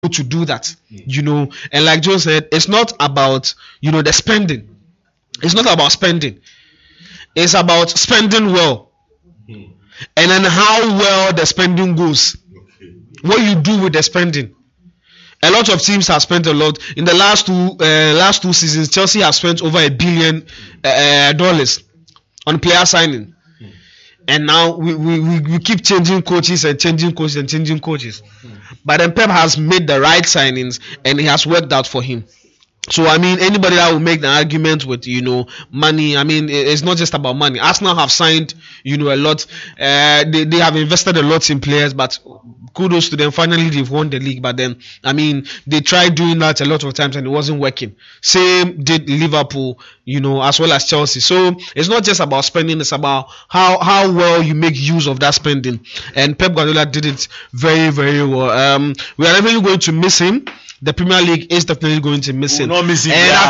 to do that, and like Joe said, it's not about the spending. It's not about spending. It's about spending well, and then how well the spending goes. What you do with the spending. A lot of teams have spent a lot in the last two seasons. Chelsea has spent over $1 billion on player signing, and now we keep changing coaches. But then Pep has made the right signings, and it has worked out for him. So anybody that will make the argument with money, it's not just about money. Arsenal have signed a lot. They have invested a lot in players, but kudos to them. Finally, they've won the league. But then they tried doing that a lot of times and it wasn't working. Same did Liverpool, as well as Chelsea. So it's not just about spending. It's about how well you make use of that spending. And Pep Guardiola did it very, very well. We are definitely going to miss him. The Premier League is definitely going to miss him. And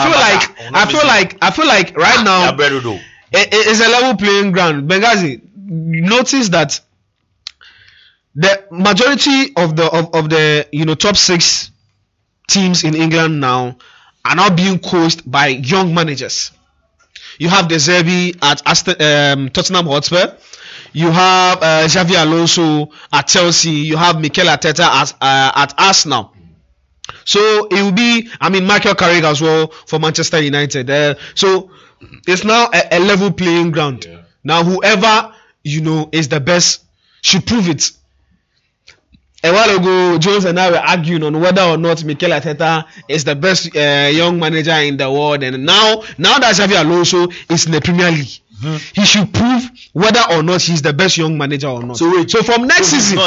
I feel like right now it's a level playing ground. Benghazi, notice that the majority of the top 6 teams in England now are now being coached by young managers. You have De Zerbi at Tottenham Hotspur. You have Xavi Alonso at Chelsea. You have Mikel Arteta at Arsenal. So it will be, Michael Carrick as well for Manchester United. So it's now a level playing ground. Yeah. Now whoever is the best should prove it. A while ago, Jones and I were arguing on whether or not Mikel Arteta is the best young manager in the world, and now that Xavi Alonso is in the Premier League, he should prove whether or not he's the best young manager or not. So from next season,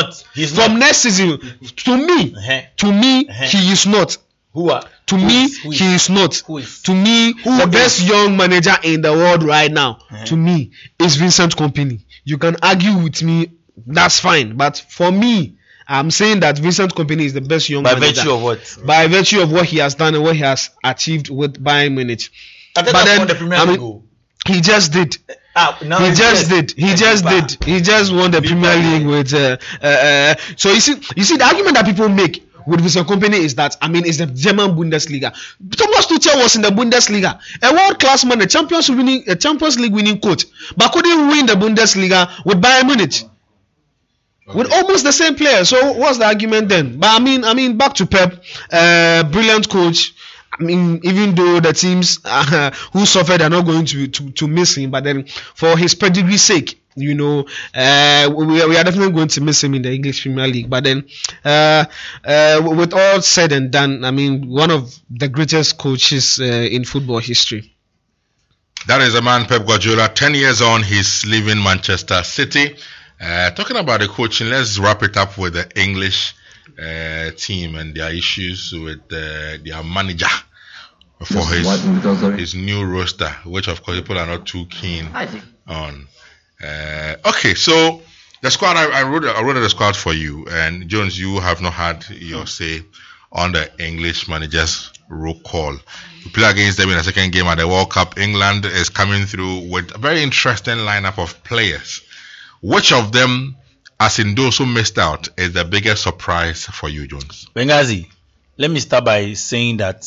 to me, he is not. He is not. To me, the best young manager in the world right now, to me, is Vincent Kompany. You can argue with me, that's fine. But for me, I'm saying that Vincent Kompany is the best young manager. By virtue of what? By virtue of what he has done and what he has achieved with Bayern Munich. But then, he just did. He just won the Premier League with. So you see, the argument that people make with Vincent Kompany is that it's the German Bundesliga. Thomas Tuchel was in the Bundesliga, a world-class man, a Champions League winning coach, but couldn't win the Bundesliga with Bayern Munich. With almost the same player. So what's the argument then? But back to Pep, brilliant coach. Even though the teams who suffered are not going to miss him, but then for his pedigree's sake, we are definitely going to miss him in the English Premier League. But then, with all said and done, one of the greatest coaches in football history. That is the man, Pep Guardiola. 10 years on, he's leaving Manchester City. Talking about the coaching, let's wrap it up with the English team and their issues with their manager for his new roster, which of course people are not too keen on. Okay, so the squad, I wrote the squad for you, and Jones, you have not had your say on the English manager's roll call. You play against them in the second game at the World Cup. England is coming through with a very interesting lineup of players. Which of them, as in those who missed out, is the biggest surprise for you, Jones? Benghazi, let me start by saying that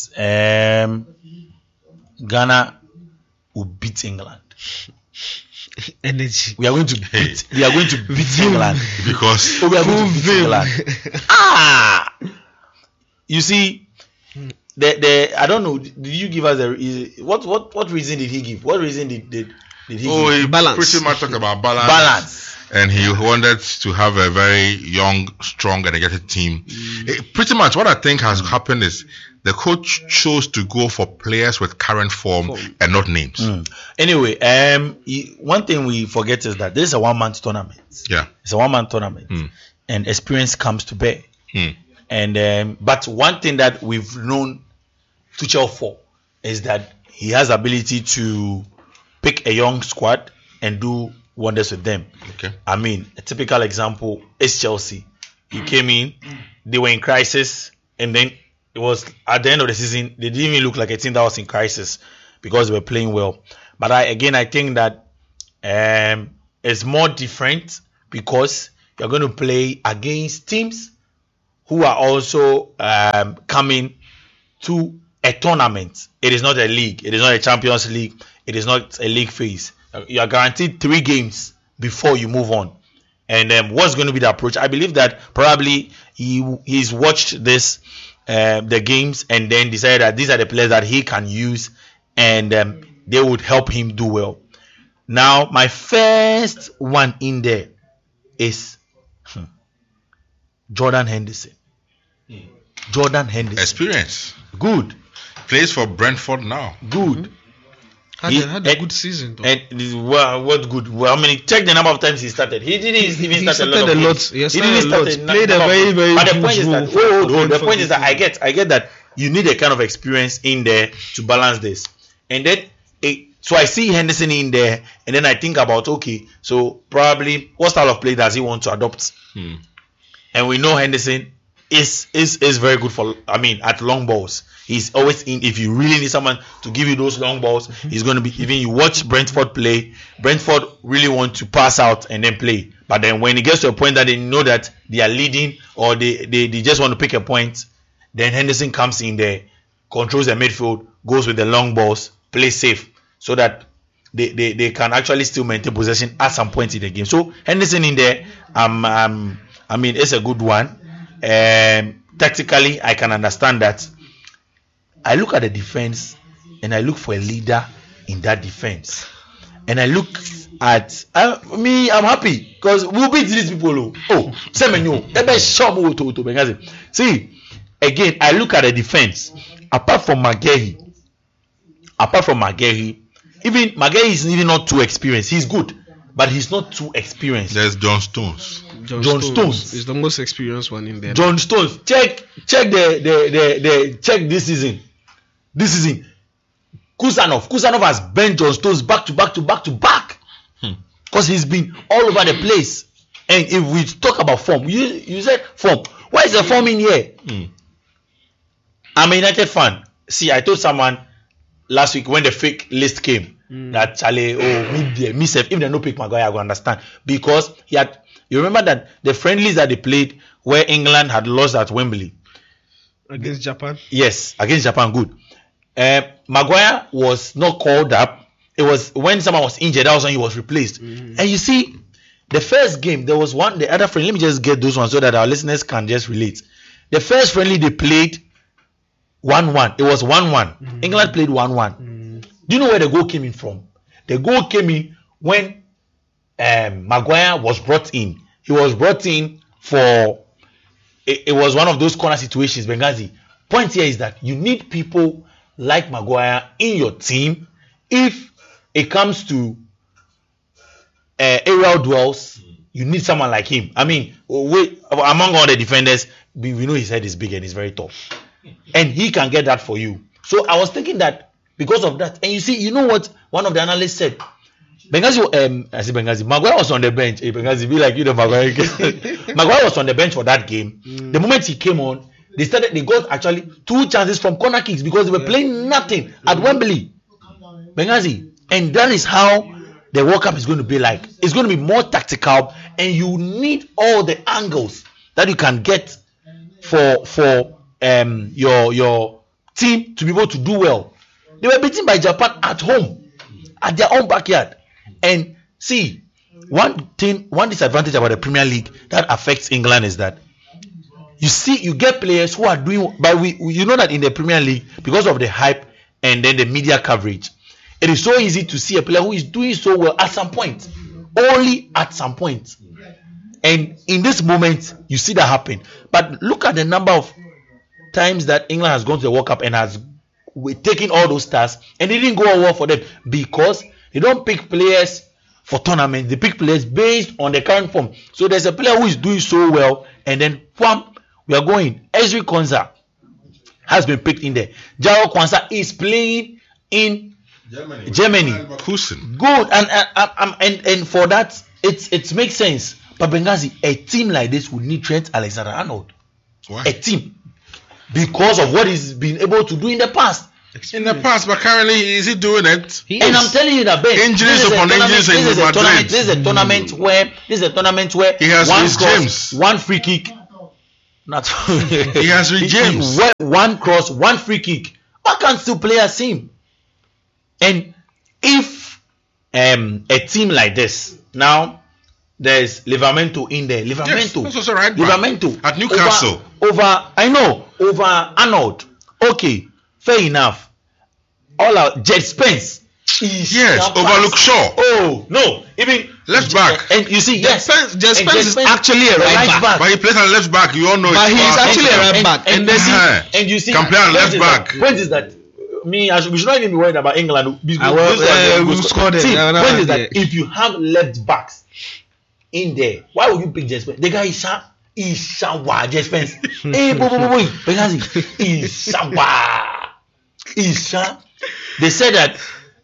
Ghana will beat England. Energy. We are going to beat England because we are going to beat England. You see, the I don't know. Did you give us what reason did he give? What reason did he give? Balance. Pretty much talked about balance. And he wanted to have a very young, strong, energetic team. Pretty much what I think has happened is the coach chose to go for players with current form and not names. Anyway, one thing we forget is that this is a one-man tournament. Yeah, it's a one-man tournament, and experience comes to bear. And but one thing that we've known Tuchel for is that he has ability to pick a young squad and do wonders with them. Okay. A typical example is Chelsea. He came in, they were in crisis, and then it was at the end of the season, they didn't even look like a team that was in crisis because they were playing well. But I think that it's more different because you're going to play against teams who are also coming to a tournament. It is not a league. It is not a Champions League. It is not a league phase. You are guaranteed 3 games before you move on. And what's going to be the approach? I believe that probably he's watched this the games and then decided that these are the players that he can use and they would help him do well. Now, my first one in there is Jordan Henderson. Jordan Henderson. Experience. Good. Plays for Brentford now. Good. Had a good season though. And what good? Well, I mean, check the number of times he started. He didn't even start a lot. He played a very, very But the point is that the point is that I get. get that you need a kind of experience in there to balance this. And then so I see Henderson in there, and then I think about, okay, so probably what style of play does he want to adopt? And we know Henderson is very good for, I mean, at long balls. He's always in. If you really need someone to give you those long balls, he's going to be. Even you watch Brentford play, Brentford really want to pass out and then play. But then when it gets to a point that they know that they are leading or they just want to pick a point, then Henderson comes in there, controls the midfield, goes with the long balls, plays safe, so that they can actually still maintain possession at some point in the game. So Henderson in there, I mean, it's a good one. Tactically, I can understand that. I look at the defense and I look for a leader in that defense. And I look at I'm happy because we'll beat these people. Semenyo. See, again, I look at the defense. Apart from Maguire, even Maguire is even not too experienced. He's good, but he's not too experienced. There's John Stones. John Stones is the most experienced one in there. John Stones. Check the check this season. Kusanov has bent John Stones back to back because he's been all over the place. And if we talk about form, you said form. Where is the form in here? I'm a United fan. See, I told someone last week when the fake list came that Charlie, if they no pick Maguire, I will understand, because you remember that the friendlies that they played where England had lost at Wembley against Japan. Yes, against Japan. Good. Maguire was not called up. It was when someone was injured, that was when he was replaced. And you see, the first game, there was the other friendly. Let me just get those ones so that our listeners can just relate. The first friendly they played 1-1. It was 1-1. England played 1-1. Do you know where the goal came in from? The goal came in when Maguire was brought in. He was brought in for it was one of those corner situations. Benghazi. Point here is that you need people like Maguire in your team if it comes to aerial duels. You need someone like him. I mean, among all the defenders, we know his head is big and he's very tall, and he can get that for you. So I was thinking that because of that, and you know what one of the analysts said, Benghazi, Maguire was on the bench. Hey, Benghazi, be like you know Maguire. Maguire was on the bench for that game. The moment he came on, they got actually 2 chances from corner kicks because they were playing nothing at Wembley. Benghazi, and that is how the World Cup is going to be like. It's going to be more tactical, and you need all the angles that you can get for your team to be able to do well. They were beaten by Japan at home, at their own backyard. And see, one disadvantage about the Premier League that affects England is that you get players who are doing, but you know that in the Premier League, because of the hype and then the media coverage, it is so easy to see a player who is doing so well at some point, only at some point. And in this moment, you see that happen. But look at the number of times that England has gone to the World Cup and has taken all those stars, and it didn't go well for them because they don't pick players for tournaments. They pick players based on the current form. So there's a player who is doing so well, and then we are going. Ezri Konsa has been picked in there. Jao Kwanzaa is playing in Germany. Good, and for that, it makes sense. But Benghazi, a team like this would need Trent Alexander-Arnold. Why? A team, because of what he's been able to do in the past. But currently, is he doing it? And I'm telling you that, Ben, injuries upon injuries in Madrid. This is a tournament where he has one free kick Not He has Rich James. One cross, one free kick. Why can't still play as him? And if a team like this, now there's Livramento in there. Yes, that's also right back. Livramento At Newcastle. Over Arnold. Okay, fair enough. All out Jet Spence. Yes, over Luke Shaw. Oh no, even left back. And you see, yes, Jet Spence is actually a right back. But he plays on left back. You all know. But he's actually a right back. And you see, can play on left back. When is that? We should not even be worried about England. We scored it. See, when is that? If you have left backs in there, why would you pick Jet Spence? The guy is sharp. Jet Spence. Hey, boy, Isha. They said that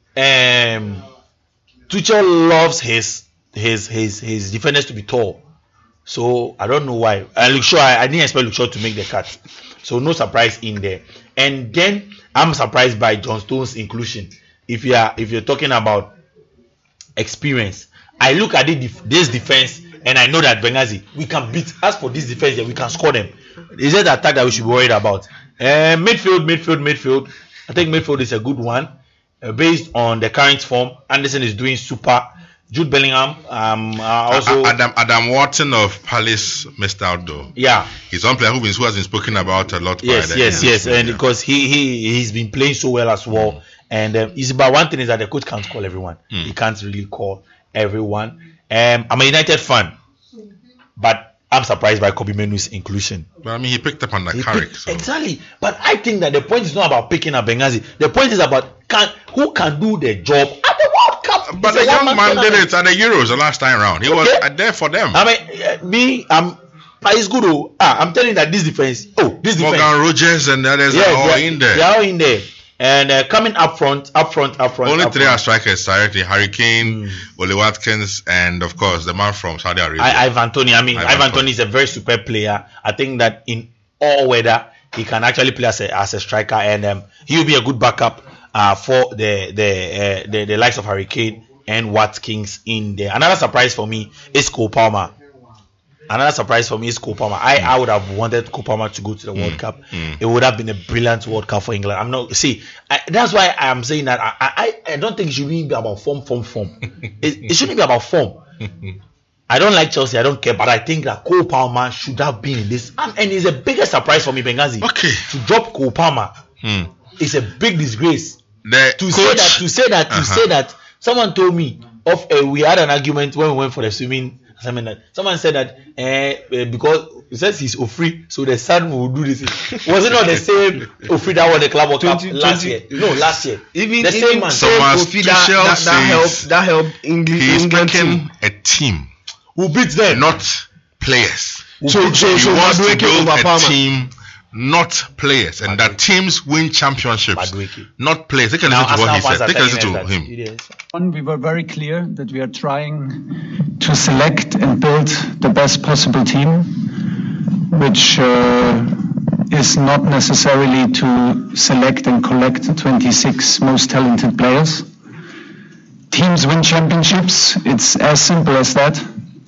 Tuchel loves his defenders to be tall. So I don't know why. Luke Shaw, I didn't expect Luke Shaw to make the cut. So no surprise in there. And then I'm surprised by John Stones' inclusion. If you're talking about experience, I look at this defense and I know that Benghazi, we can beat. As for this defense, we can score them. Is it the attack that we should be worried about? Midfield. I think midfield is a good one. Based on the current form, Anderson is doing super. Jude Bellingham, also Adam Wharton of Palace missed out though. Yeah, he's one player who has been spoken about a lot. Yes, and because he's been playing so well as well. And but one thing is that the coach can't call everyone. He can't really call everyone. I'm a United fan, but I'm surprised by Kobe Menu's inclusion. But I mean, he picked up on the Carrick. So. Exactly. But I think that the point is not about picking up Benghazi. The point is about who can do the job at the World Cup. But the young man did it at the Euros the last time round. He was there for them. I mean, but it's good. I'm telling you that this defense. Morgan Rogers and the others are all in there. They are all in there. And coming up front. Only three are strikers directly: Harry Kane, Oli Watkins, and of course the man from Saudi Arabia, Ivan Toney. I mean, Ivan Toney is a very superb player. I think that in all weather he can actually play as a striker, and he will be a good backup for the likes of Harry Kane and Watkins in there. Another surprise for me is Cole Palmer. I would have wanted Cole Palmer to go to the World Cup. It would have been a brilliant World Cup for England. That's why I'm saying that I don't think it should be about form. It shouldn't be about form. I don't like Chelsea. I don't care, but I think that Cole Palmer should have been in this, and it's a bigger surprise for me, Benghazi. Okay, to drop Cole Palmer is a big disgrace. To say that someone told me we had an argument when we went for the swimming. Someone said that because he says he's Ofri, so the son will do this. Was it not the same Ofri that won the Club World Cup last year? No, last year. Even the same man. Ofri that helped England. He's picking a team who beats them, not players. So he wants to build a team, not players, and that teams win championships, not players. They can listen to what he said. They can listen to him. We were very clear that we are trying to select and build the best possible team, which is not necessarily to select and collect the 26 most talented players. Teams win championships. It's as simple as that.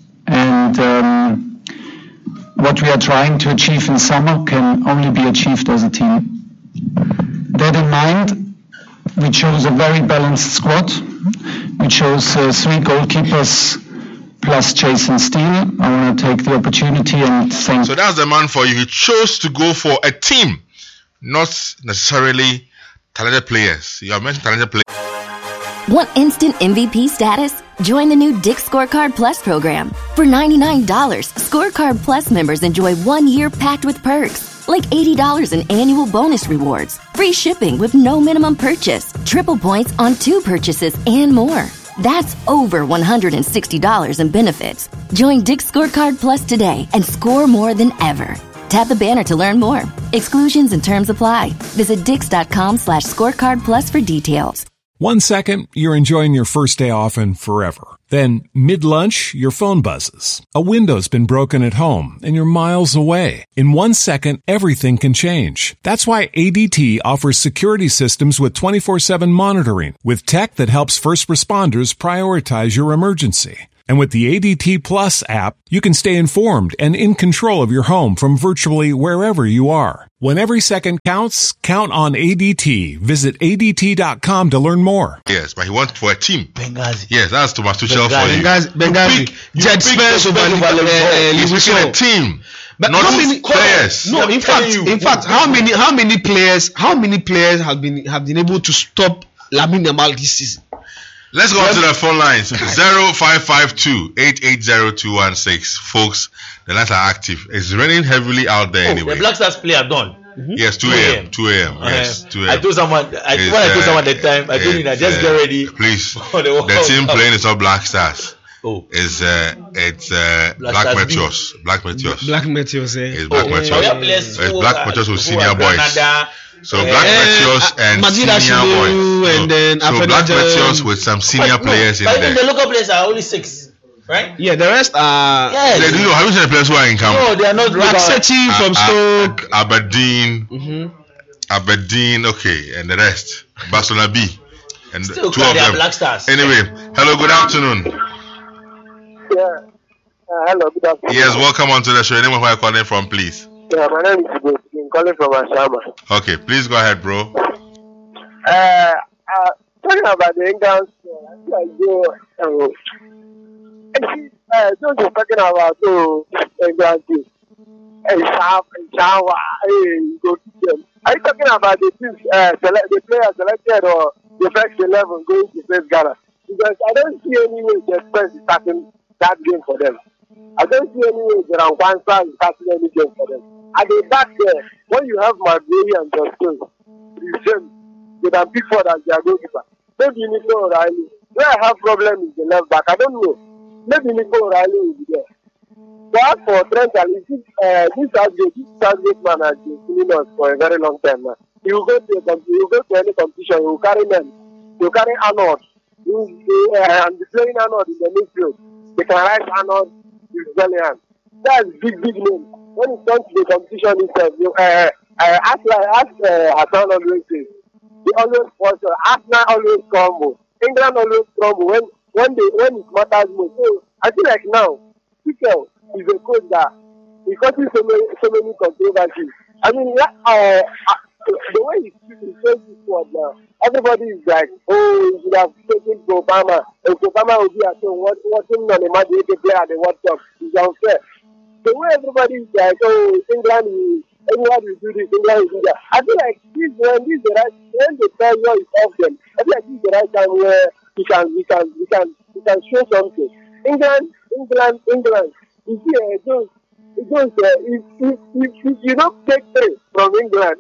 And what we are trying to achieve in summer can only be achieved as a team. That in mind, we chose a very balanced squad. We chose 3 goalkeepers plus Jason Steele. I want to take the opportunity and thank... So that's the man for you. He chose to go for a team, not necessarily talented players. You have mentioned talented players. Want instant MVP status? Join the new Dick's Scorecard Plus program. For $99, Scorecard Plus members enjoy 1 year packed with perks, like $80 in annual bonus rewards, free shipping with no minimum purchase, triple points on 2 purchases, and more. That's over $160 in benefits. Join Dick's Scorecard Plus today and score more than ever. Tap the banner to learn more. Exclusions and terms apply. Visit dix.com/scorecard plus for details. 1 second, you're enjoying your first day off and forever. Then, mid-lunch, your phone buzzes. A window's been broken at home and you're miles away. In 1 second, everything can change. That's why ADT offers security systems with 24/7 monitoring, with tech that helps first responders prioritize your emergency. And with the ADT Plus app, you can stay informed and in control of your home from virtually wherever you are. When every second counts, count on ADT. Visit ADT.com to learn more. Yes, but he wants for a team. Benghazi. Yes, that's Thomas Tuchel for you. Benghazi. Jet Spence over He's picking a team. But not how many players? No, in fact, how many players have been able to stop Lamine Yamal this season? Let's go to the phone lines. 0552-880-216. Folks, the lines are active. It's raining heavily out there anyway. The Black Stars play are done. Yes, 2 a.m. 2 a.m. Yes, 2 a.m. I told someone at the time, I told him that just get ready. Please, the team playing is not Black Stars. Oh, it's Black Meteors. Black Meteors. Black Meteors. It's Black Meteors. It's Black Meteors with senior boys. So Black Meteors and senior boys. And then so Black Meteors with some senior players in there. The local players are only 6. Right? Yeah, the rest are. Yes. Have you seen the players who are in camp? No, they are not. Raxetti from Stoke, Aberdeen, Aberdeen, okay, and the rest. Barcelona B, and Still 2 of them. Black Stars. Anyway, hello, good afternoon. Yeah. Hello, good afternoon. Yes, welcome onto the show. Your name and where you're calling from, please. Yeah, my name is Ibu. I'm calling from Ashama. Okay, please go ahead, bro. Talking about the England, Jones is talking about England team. Are you talking about the teams, the players selected or the first 11 going to face Ghana? Because I don't see any way the Spurs is starting that game for them. I don't see any way the Rankwansa is starting any game for them. At the back there, when you have Maguire and Justin, they can pick Pickford as their goalkeeper. Maybe Nico O'Reilly. Where I have problem is the left back. I don't know. Maybe Nico O'Reilly will be there. But for Trent, this Southgate man has been killing us for a very long time now. He will go to any competition. He will carry men. He will carry Arnold. And playing Arnold in the midfield. They can write Arnold with Bellingham. That's big name. When it comes to the competition itself, Hassan always says, they always watch. Arsenal always crumble. England always crumble when it matters most. So I feel like now, Tuchel is a coach that he causes so many controversies. I mean, the way he says this word now, everybody is like, oh, he should have taken Obama. If Obama would be at home watching on a Madrid player at the World Cup, it's unfair. The way everybody is like, oh, England will do this, England will do that. I feel like when the pressure is off them, I feel like this is the right time where we can show something. England. You see, if you don't take 3 from England,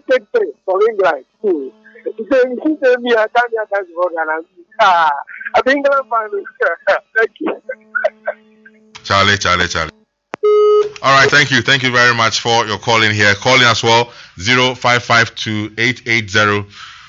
I think England finally. Thank you. Charlie. All right, thank you very much for your calling here. Calling as well 0552-880-216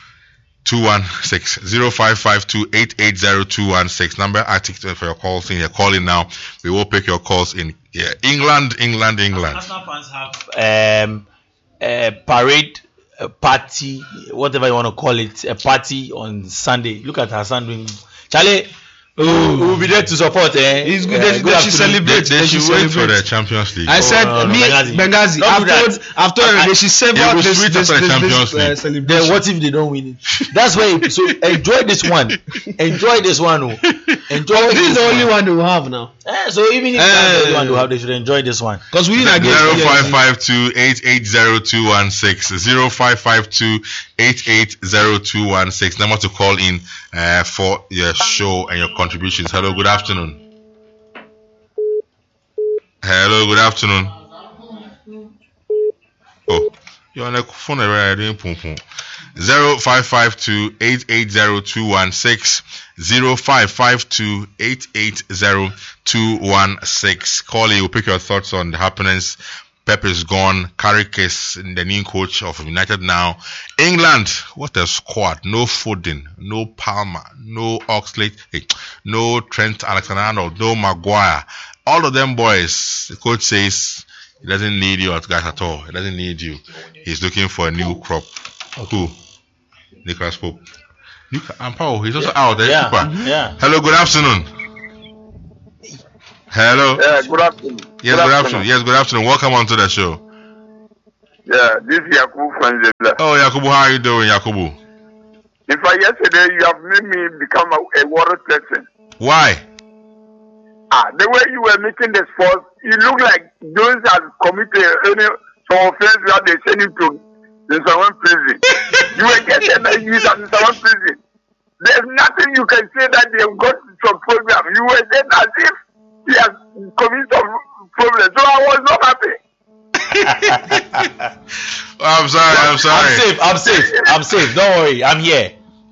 0552-880-216. Number active for your calls in here. Calling now. We will pick your calls in here. England. Arsenal fans have a parade, a party, whatever you want to call it, a party on Sunday. Look at Hassan doing. Charlie. Oh, we'll be there to support. It's good. They should celebrate. They should wait for the Champions League. I said, Benghazi. After they should savor this celebration. Then what if they don't win it? That's why. So enjoy this one. Enjoy this one. Enjoy. This is the only one we have now. So even if that's the only one we have, they should enjoy this one. Because we against 0552-880-216 0552-880-216. Number to call in for your show and your contributions. Hello, good afternoon. Oh, you're on the phone doing pum pum. 0552-880-216 0552-880-216. Call you, pick your thoughts on the happenings. Pep is gone. Carrick is the new coach of United now. England, what a squad. No Foden, no Palmer, no Oxlade, no Trent Alexander-Arnold, no Maguire. All of them boys, the coach says he doesn't need you guys at all. He doesn't need you. He's looking for a new crop. Who? Nicholas Pope. He's also out there. Yeah. Hello, good afternoon. Hello. Yeah, good afternoon. Yes, good afternoon. Yes, good afternoon. Welcome onto the show. Yeah, this is Yakubu from Zebla. Oh, Yakubu, how are you doing, Yakubu? In fact, yesterday you have made me become a worried person. Why? The way you were making the sports, you look like those that committed some offense that they send him to someone prison. You were getting like you in someone prison. There's nothing you can say that they've got some program. You were saying as if he has committed some problem. So I was not happy. I'm sorry. I'm safe. Don't worry. I'm here.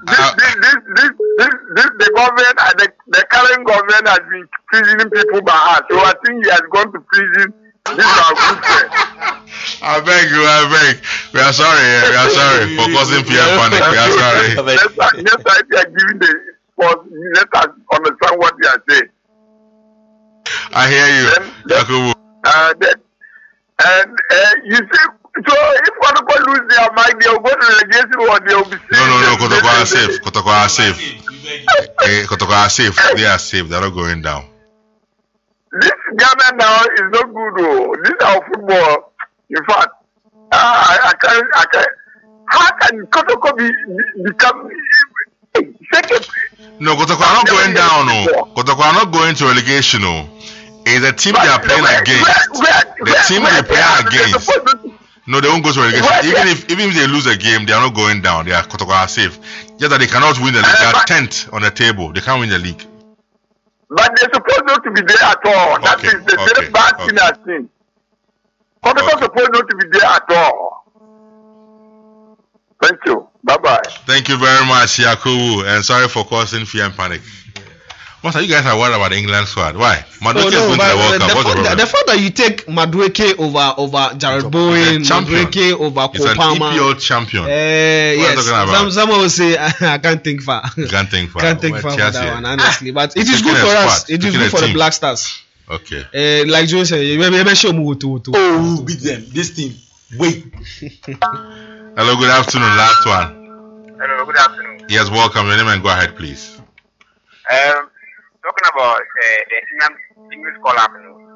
The government and the current government has been prisoning people by heart. So I think he has gone to prison. This is our good friend. I beg you. We are sorry for causing fear and panic. We are sorry. Next time they are giving the sports, let us understand what they are saying. I hear you, Yakubu. And you see, so if Kotoko lose their mind, they'll go to relegation or they'll be safe. No, Kotoko are safe. Kotoko are safe. They are safe. They're not going down. This Ghana now is not good though. This is our football. In fact, I can't. How can Kotoko become second? No, Kotoko are not going down. No, Kotoko are not going to relegation. No, it's the team they are playing against. The team they play against. No, they won't go to relegation. Even if they lose a game, they are not going down. They are Kotoko are safe. Just that they cannot win the league. They are 10th on the table. They can't win the league. But they're supposed not to be there at all. That is the very bad thing I've seen. Kotoko supposed not to be there at all. Thank you. Bye-bye. Thank you very much, Yakubu, and sorry for causing fear and panic. What are you guys are worried about the England squad? Why? Madueke is going to the World Cup. What's the problem? The fact that you take Madueke over Jared Bowen, Madueke over Kopama. He's an EPL champion. Yes. Someone will say, I can't think far. Can't think far for that one, honestly. But it is good for us. It is good for the Black Stars. Okay. Like Joe said, you may show me to. Oh, we'll beat them. This team. Wait. Hello, good afternoon. Last one. Hello, good afternoon. Yes, welcome. Your name and go ahead, please. Talking about the English collab,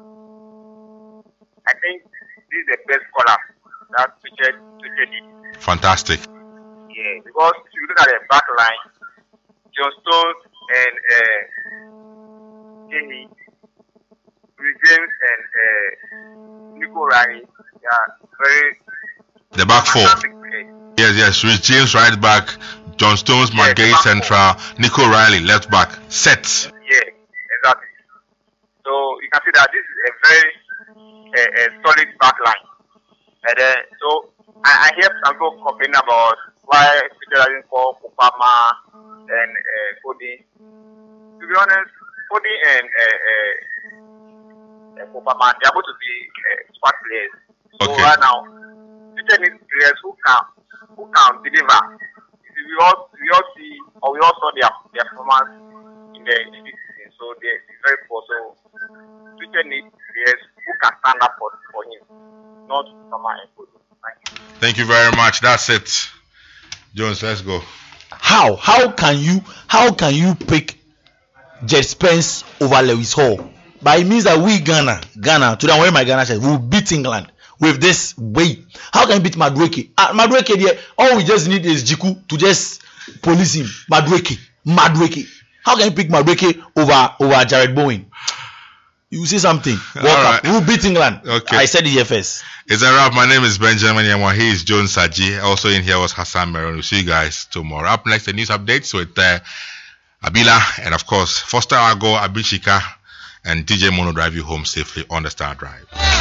I think this is the best collab that featured it. Fantastic. Yeah, because if you look at the back line, John Stones and James and Nico Riley, they are very. The back four. Yes. Rich James right back, John Stones, McGay central, Nico Riley left back. Set. Yeah, exactly. So you can see that this is a very solid back line. And so I hear some people complain about why Peter doesn't call Kopama and Cody. To be honest, Cody and Kopama, they are going to be squad players. So right now, Peter needs players who can deliver. We all see, or we all saw their performance in the season. So they're very poor. So Peter needs players who can stand up for him, not Kopama and Cody. Thank you very much. That's it. Jones, let's go. How can you pick Jet Spence over Lewis Hall? But it means that we Ghana, today I'm wearing my Ghana shirt, will beat England with this way. How can you beat Madueke? Madueke there, all we just need is Jiku to just police him. Madueke. How can you pick Madueke over Jared Bowen? You say something. Right. We'll beat England. Okay. I said it first. It's a wrap. My name is Benjamin Yamwa. He is Jones Saji. Also in here was Hassan Meron. We'll see you guys tomorrow. Up next, the news updates with Abila and of course Foster Ago, Abichika, and DJ Mono drive you home safely on the Star Drive.